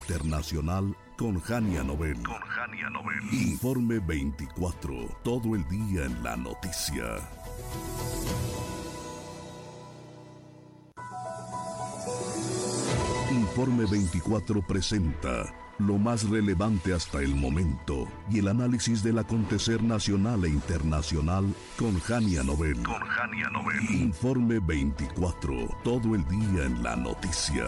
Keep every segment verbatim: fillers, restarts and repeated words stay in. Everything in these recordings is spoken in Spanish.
internacional con Jania Novel. Con Jania Novel. Informe veinticuatro, todo el día en la noticia. Informe veinticuatro presenta lo más relevante hasta el momento y el análisis del acontecer nacional e internacional con Jania Novel. Con Jania Novel. Informe veinticuatro, todo el día en la noticia.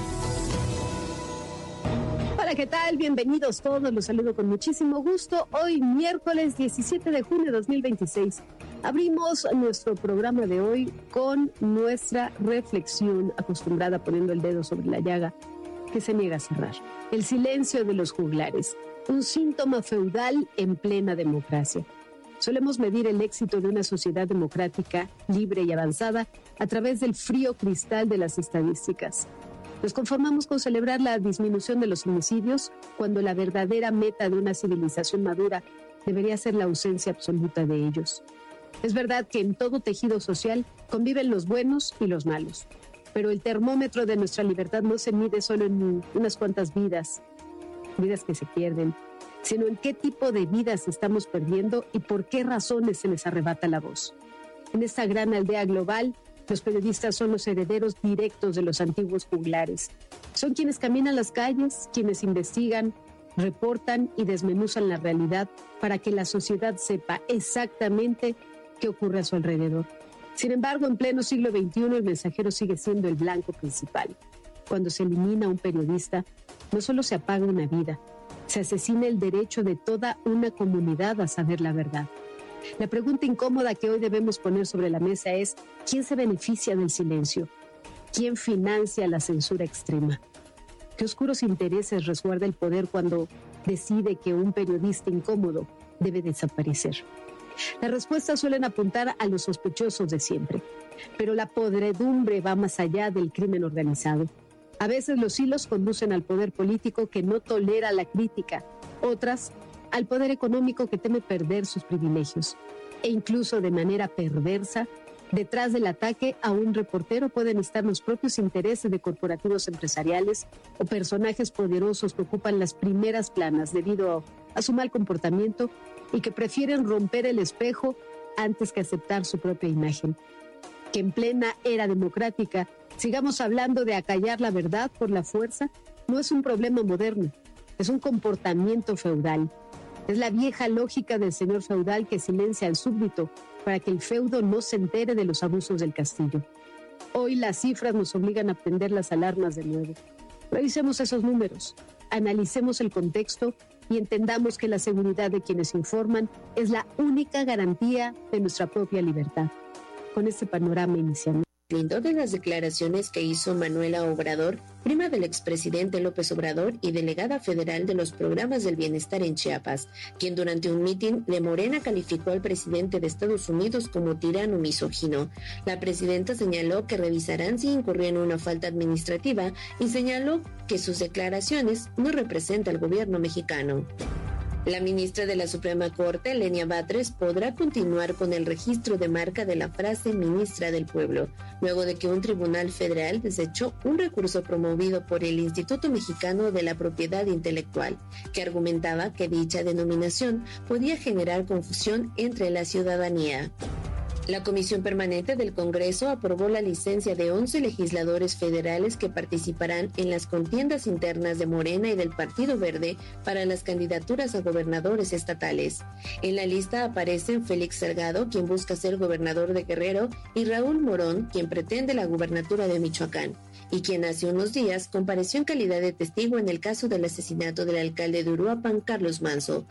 Hola, ¿qué tal? Bienvenidos todos, los saludo con muchísimo gusto. Hoy, miércoles diecisiete de junio de dos mil veintiséis, abrimos nuestro programa de hoy con nuestra reflexión acostumbrada, poniendo el dedo sobre la llaga que se niega a cerrar. El silencio de los juglares, un síntoma feudal en plena democracia. Solemos medir el éxito de una sociedad democrática, libre y avanzada a través del frío cristal de las estadísticas. Nos conformamos con celebrar la disminución de los homicidios cuando la verdadera meta de una civilización madura debería ser la ausencia absoluta de ellos. Es verdad que en todo tejido social conviven los buenos y los malos, pero el termómetro de nuestra libertad no se mide solo en unas cuantas vidas, vidas que se pierden, sino en qué tipo de vidas estamos perdiendo y por qué razones se les arrebata la voz. En esta gran aldea global, los periodistas son los herederos directos de los antiguos juglares. Son quienes caminan las calles, quienes investigan, reportan y desmenuzan la realidad para que la sociedad sepa exactamente qué ocurre a su alrededor. Sin embargo, en pleno siglo veintiuno, el mensajero sigue siendo el blanco principal. Cuando se elimina a un periodista, no solo se apaga una vida, se asesina el derecho de toda una comunidad a saber la verdad. La pregunta incómoda que hoy debemos poner sobre la mesa es: ¿quién se beneficia del silencio? ¿Quién financia la censura extrema? ¿Qué oscuros intereses resguarda el poder cuando decide que un periodista incómodo debe desaparecer? Las respuestas suelen apuntar a los sospechosos de siempre, pero la podredumbre va más allá del crimen organizado. A veces los hilos conducen al poder político que no tolera la crítica, otras al poder económico que teme perder sus privilegios. E incluso de manera perversa, detrás del ataque a un reportero pueden estar los propios intereses de corporativos empresariales o personajes poderosos que ocupan las primeras planas debido a su mal comportamiento y que prefieren romper el espejo antes que aceptar su propia imagen. Que en plena era democrática sigamos hablando de acallar la verdad por la fuerza no es un problema moderno, es un comportamiento feudal. Es la vieja lógica del señor feudal que silencia al súbdito para que el feudo no se entere de los abusos del castillo. Hoy las cifras nos obligan a prender las alarmas de nuevo. Revisemos esos números, analicemos el contexto y entendamos que la seguridad de quienes informan es la única garantía de nuestra propia libertad. Con este panorama iniciamos. Deslindó de las declaraciones que hizo Manuela Obrador, prima del expresidente López Obrador y delegada federal de los programas del bienestar en Chiapas, quien durante un mitin de Morena calificó al presidente de Estados Unidos como tirano misógino. La presidenta señaló que revisarán si incurrió en una falta administrativa y señaló que sus declaraciones no representan al gobierno mexicano. La ministra de la Suprema Corte, Lenia Batres, podrá continuar con el registro de marca de la frase ministra del pueblo, luego de que un tribunal federal desechó un recurso promovido por el Instituto Mexicano de la Propiedad Intelectual, que argumentaba que dicha denominación podía generar confusión entre la ciudadanía. La Comisión Permanente del Congreso aprobó la licencia de once legisladores federales que participarán en las contiendas internas de Morena y del Partido Verde para las candidaturas a gobernadores estatales. En la lista aparecen Félix Salgado, quien busca ser gobernador de Guerrero, y Raúl Morón, quien pretende la gubernatura de Michoacán, y quien hace unos días compareció en calidad de testigo en el caso del asesinato del alcalde de Uruapan, Carlos Manzo.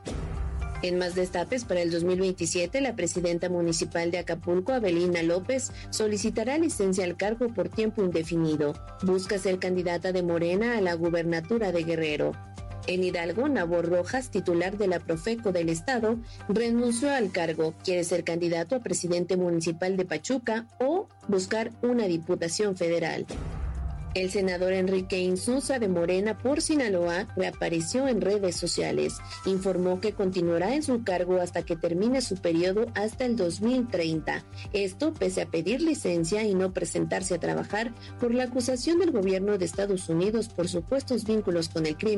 En más destapes, para el dos mil veintisiete, la presidenta municipal de Acapulco, Abelina López, solicitará licencia al cargo por tiempo indefinido. Busca ser candidata de Morena a la gubernatura de Guerrero. En Hidalgo, Nabor Rojas, titular de la Profeco del Estado, renunció al cargo. Quiere ser candidato a presidente municipal de Pachuca o buscar una diputación federal. El senador Enrique Insunza de Morena por Sinaloa reapareció en redes sociales. Informó que continuará en su cargo hasta que termine su periodo hasta el dos mil treinta. Esto pese a pedir licencia y no presentarse a trabajar por la acusación del gobierno de Estados Unidos por supuestos vínculos con el crimen